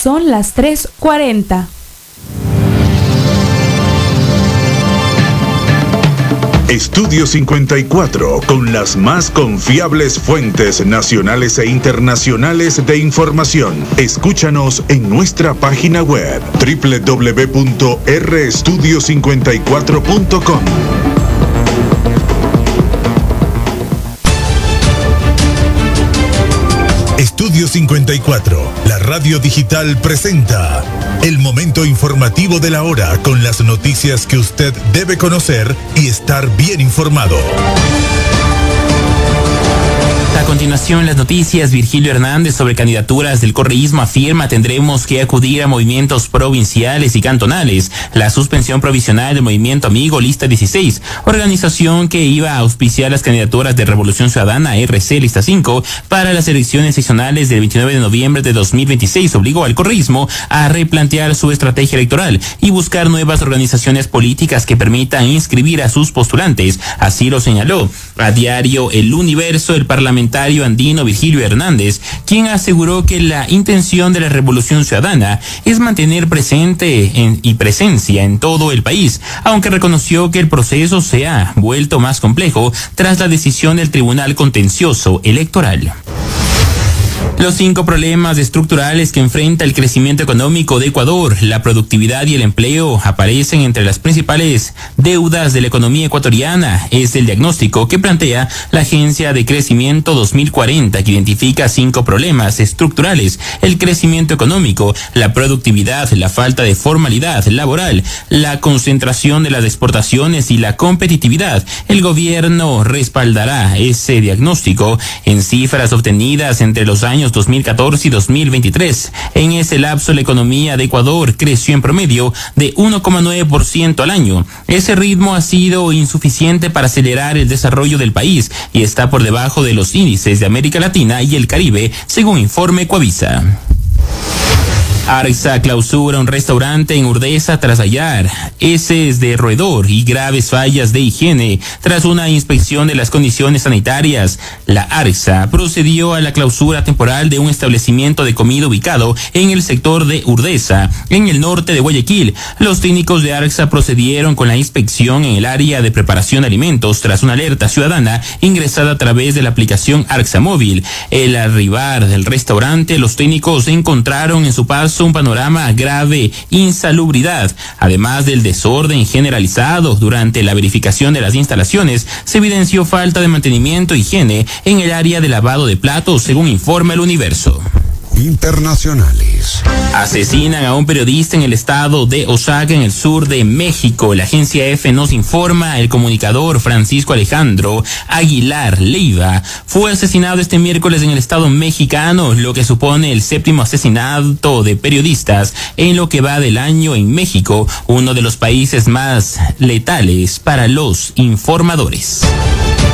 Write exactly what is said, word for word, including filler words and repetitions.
son las tres cuarenta. Estudio cincuenta y cuatro, con las más confiables fuentes nacionales e internacionales de información. Escúchanos en nuestra página web doble u doble u doble u punto r estudio cincuenta y cuatro punto com. Estudio cincuenta y cuatro, la radio digital presenta el momento informativo de la hora con las noticias que usted debe conocer y estar bien informado. A continuación, las noticias. Virgilio Hernández sobre candidaturas del correísmo afirma tendremos que acudir a movimientos provinciales y cantonales. La suspensión provisional del movimiento Amigo Lista dieciséis, organización que iba a auspiciar las candidaturas de Revolución Ciudadana R C Lista cinco para las elecciones seccionales del veintinueve de noviembre de dos mil veintiséis, obligó al correísmo a replantear su estrategia electoral y buscar nuevas organizaciones políticas que permitan inscribir a sus postulantes. Así lo señaló a diario El Universo el parlamentario andino Virgilio Hernández, quien aseguró que la intención de la Revolución Ciudadana es mantener presente en, y presencia en todo el país, aunque reconoció que el proceso se ha vuelto más complejo tras la decisión del Tribunal Contencioso Electoral. Los cinco problemas estructurales que enfrenta el crecimiento económico de Ecuador, la productividad y el empleo aparecen entre las principales deudas de la economía ecuatoriana. Es el diagnóstico que plantea la Agencia de Crecimiento dos mil cuarenta, que identifica cinco problemas estructurales: el crecimiento económico, la productividad, la falta de formalidad laboral, la concentración de las exportaciones y la competitividad. El gobierno respaldará ese diagnóstico en cifras obtenidas entre los años dos mil catorce y dos mil veintitrés. En ese lapso, la economía de Ecuador creció en promedio de uno coma nueve por ciento al año. Ese ritmo ha sido insuficiente para acelerar el desarrollo del país y está por debajo de los índices de América Latina y el Caribe, según informe Coavisa. Arxa clausura un restaurante en Urdesa tras hallar heces de roedor y graves fallas de higiene. Tras una inspección de las condiciones sanitarias, la Arxa procedió a la clausura temporal de un establecimiento de comida ubicado en el sector de Urdesa, en el norte de Guayaquil. Los técnicos de Arxa procedieron con la inspección en el área de preparación de alimentos tras una alerta ciudadana ingresada a través de la aplicación Arxa Móvil. El arribar del restaurante, los técnicos encontraron en su paso un panorama grave insalubridad. Además del desorden generalizado durante la verificación de las instalaciones, se evidenció falta de mantenimiento e higiene en el área de lavado de platos, según informa El Universo. Internacionales. Asesinan a un periodista en el estado de Oaxaca, en el sur de México. La agencia F nos informa, el comunicador Francisco Alejandro Aguilar Leiva fue asesinado este miércoles en el estado mexicano, lo que supone el séptimo asesinato de periodistas en lo que va del año en México, uno de los países más letales para los informadores.